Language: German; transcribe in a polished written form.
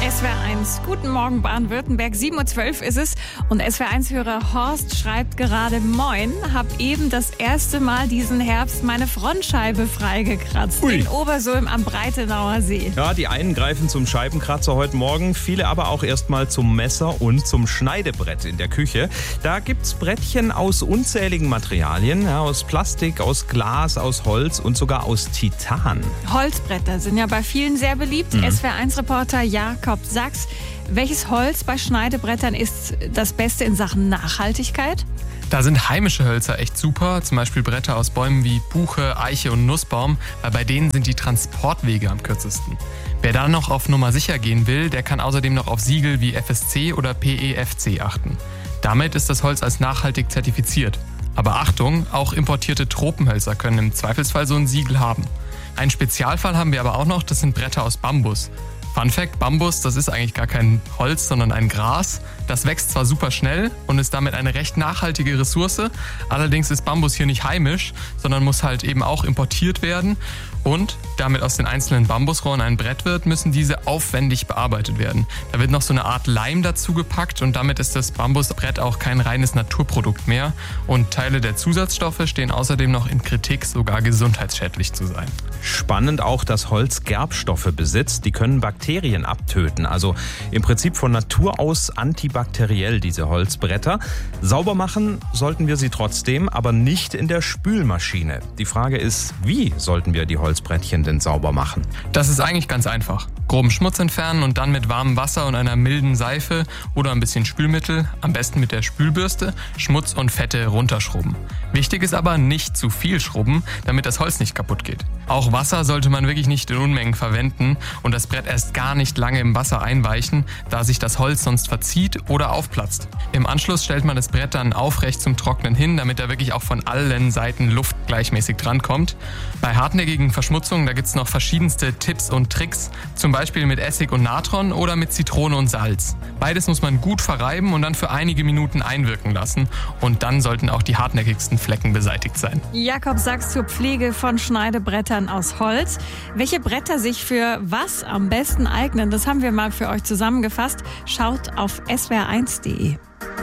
SWR1. Guten Morgen, Baden-Württemberg. 7:12 Uhr ist es. Und SWR1-Hörer Horst schreibt gerade: Moin, hab eben das erste Mal diesen Herbst meine Frontscheibe freigekratzt. In Obersulm am Breitenauer See. Ja, die einen greifen zum Scheibenkratzer heute Morgen, viele aber auch erstmal zum Messer und zum Schneidebrett in der Küche. Da gibt's Brettchen aus unzähligen Materialien, ja, aus Plastik, aus Glas, aus Holz und sogar aus Titan. Holzbretter sind ja bei vielen sehr beliebt. SWR1-Reporter Jakob Sachs. Welches Holz bei Schneidebrettern ist das Beste in Sachen Nachhaltigkeit? Da sind heimische Hölzer echt super, zum Beispiel Bretter aus Bäumen wie Buche, Eiche und Nussbaum, weil bei denen sind die Transportwege am kürzesten. Wer da noch auf Nummer sicher gehen will, der kann außerdem noch auf Siegel wie FSC oder PEFC achten. Damit ist das Holz als nachhaltig zertifiziert. Aber Achtung, auch importierte Tropenhölzer können im Zweifelsfall so ein Siegel haben. Einen Spezialfall haben wir aber auch noch, das sind Bretter aus Bambus. Fun Fact, Bambus, das ist eigentlich gar kein Holz, sondern ein Gras. Das wächst zwar super schnell und ist damit eine recht nachhaltige Ressource, allerdings ist Bambus hier nicht heimisch, sondern muss halt eben auch importiert werden. Und damit aus den einzelnen Bambusrohren ein Brett wird, müssen diese aufwendig bearbeitet werden. Da wird noch so eine Art Leim dazu gepackt und damit ist das Bambusbrett auch kein reines Naturprodukt mehr. Und Teile der Zusatzstoffe stehen außerdem noch in Kritik, sogar gesundheitsschädlich zu sein. Spannend auch, dass Holz Gerbstoffe besitzt, die können Bakterien abtöten. Also im Prinzip von Natur aus antibakteriell, diese Holzbretter. Sauber machen sollten wir sie trotzdem, aber nicht in der Spülmaschine. Die Frage ist, wie sollten wir die Holzbrettchen denn sauber machen? Das ist eigentlich ganz einfach. Groben Schmutz entfernen und dann mit warmem Wasser und einer milden Seife oder ein bisschen Spülmittel, am besten mit der Spülbürste, Schmutz und Fette runterschrubben. Wichtig ist aber nicht zu viel schrubben, damit das Holz nicht kaputt geht. Auch Wasser sollte man wirklich nicht in Unmengen verwenden und das Brett erst gar nicht lange im Wasser einweichen, da sich das Holz sonst verzieht oder aufplatzt. Im Anschluss stellt man das Brett dann aufrecht zum Trocknen hin, damit da wirklich auch von allen Seiten Luft gleichmäßig drankommt. Bei hartnäckigen Verschmutzungen, da gibt es noch verschiedenste Tipps und Tricks, zum Beispiel mit Essig und Natron oder mit Zitrone und Salz. Beides muss man gut verreiben und dann für einige Minuten einwirken lassen und dann sollten auch die hartnäckigsten Flecken beseitigt sein. Jakob Sachs zur Pflege von Schneidebrettern aus Holz. Welche Bretter sich für was am besten eignen, das haben wir mal für euch zusammengefasst. Schaut auf swr1.de.